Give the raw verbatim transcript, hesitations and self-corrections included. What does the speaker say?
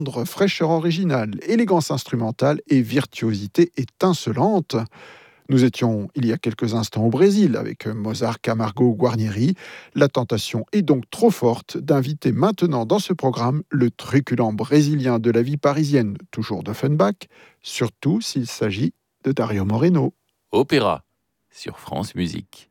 Fraîcheur originale, élégance instrumentale et virtuosité étincelante. Nous étions il y a quelques instants au Brésil avec Mozart, Camargo, Guarnieri. La tentation est donc trop forte d'inviter maintenant dans ce programme le truculent brésilien de la vie parisienne, toujours d'Offenbach, surtout s'il s'agit de Dario Moreno. Opéra sur France Musique.